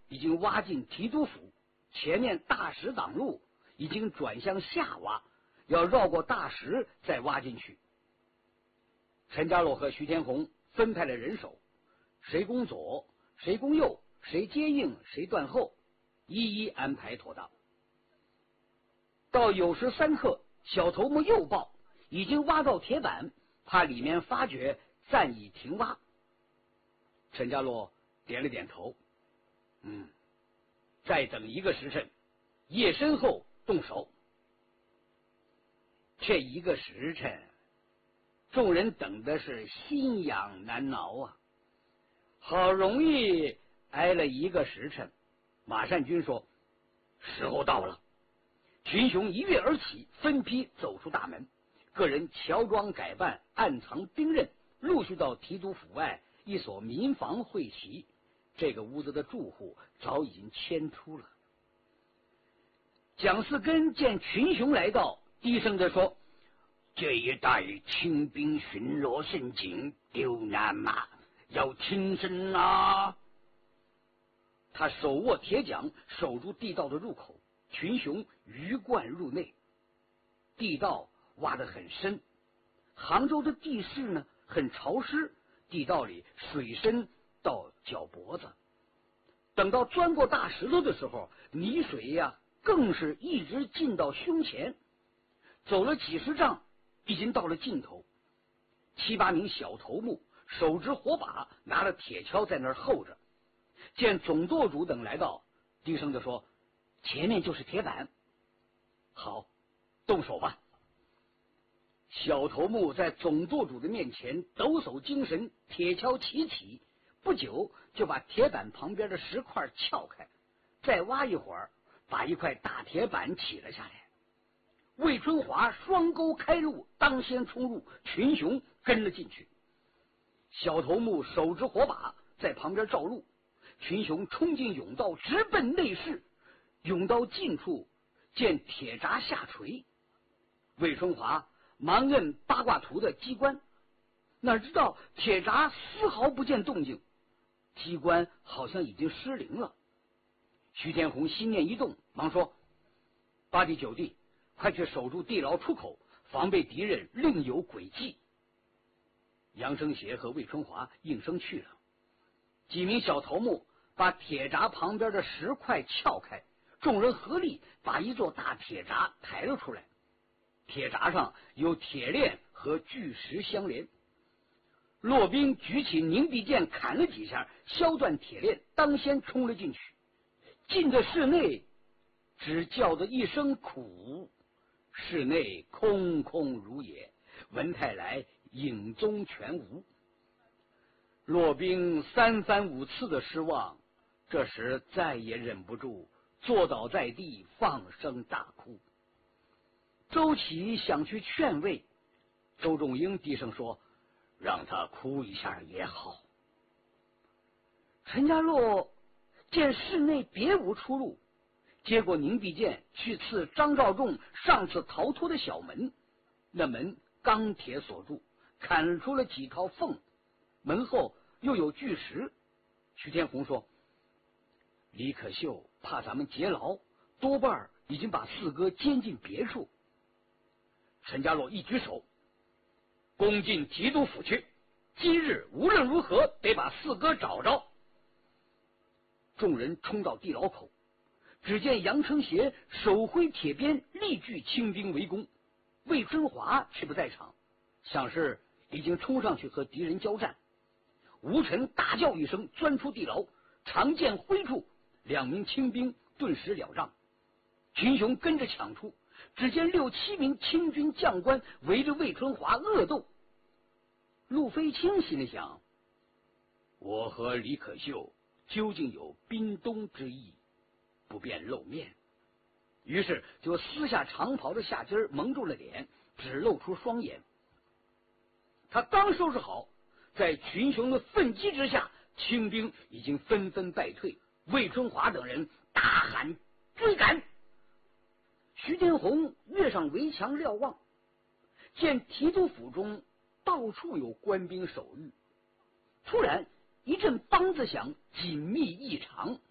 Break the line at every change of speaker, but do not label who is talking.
已经挖进提督府，前面大石挡路，已经转向下挖，要绕过大石再挖进去。陈家洛和徐天红分派了人手，谁攻左，谁攻右，谁接应，谁断后，一一安排妥当。到酉时3刻，小头目又报已经挖到铁板，怕里面发觉，暂已停挖。陈家洛点了点头，再等1个时辰，夜深后动手。这1个时辰，众人等的是心痒难挠啊！好容易挨了1个时辰，马善军说：“时候到了。”群雄一跃而起，分批走出大门，个人乔装改扮，暗藏兵刃，陆续到提督府外一所民房会齐。这个屋子的住户早已经迁出了。蒋四根见群雄来到，低声地说：“这一带清兵巡逻甚紧，丢难马，要听声啊！”他手握铁桨，守住地道的入口。群雄鱼贯入内，地道挖得很深。杭州的地势呢很潮湿，地道里水深到脚脖子。等到钻过大石头的时候，泥水呀更是一直进到胸前。走了几十丈，已经到了尽头。7、8名小头目手执火把，拿了铁锹在那儿候着。见总舵主等来到，低声地说：“前面就是铁板。”好，动手吧。小头目在总舵主的面前抖擞精神，铁锹齐起，不久就把铁板旁边的石块撬开，再挖一会儿，把一块大铁板起了下来。魏春华双钩开路，当先冲入，群雄跟了进去。小头目手执火把在旁边照路，群雄冲进甬道，直奔内室。甬道近处见铁闸下垂，魏春华忙摁八卦图的机关，哪知道铁闸丝毫不见动静，机关好像已经失灵了。徐天红心念一动，忙说：“8弟9弟，快去守住地牢出口，防备敌人另有诡计。”杨生邪和魏春华应声去了。几名小头目把铁闸旁边的石块撬开，众人合力把一座大铁闸抬了出来。铁闸上有铁链和巨石相连。骆宾举起凝碧剑砍了几下，削断铁链，当先冲了进去。进的室内，只叫得一声苦，室内空空如也，文太来影踪全无。骆宾3番5次的失望，这时再也忍不住，坐倒在地，放声大哭。周启想去劝慰，周仲英低声说：“让他哭一下也好。”陈家洛见室内别无出路，接过凝碧剑去刺张召仲上次逃脱的小门，那门钢铁锁住，砍出了几条缝，门后又有巨石。徐天红说：“李可秀怕咱们劫牢，多半已经把四哥监禁别处。”陈家洛一举手：“攻进提督府去！今日无论如何得把四哥找着。”众人冲到地牢口，只见杨承协手挥铁鞭，力拒清兵围攻。魏春华却不在场，想是已经冲上去和敌人交战。吴臣大叫一声，钻出地牢，长剑挥出，2名清兵顿时了账。群雄跟着抢出，只见6、7名清军将官围着魏春华恶斗。陆飞清心里想：我和李可秀究竟有宾东之意，不便露面，于是就撕下长袍的下襟蒙住了脸，只露出双眼。他刚收拾好，在群雄的奋击之下，清兵已经纷纷败退。魏春华等人大喊追赶。徐天红跃上围墙瞭望，见提督府中到处有官兵守御。突然一阵梆子响，紧密异常，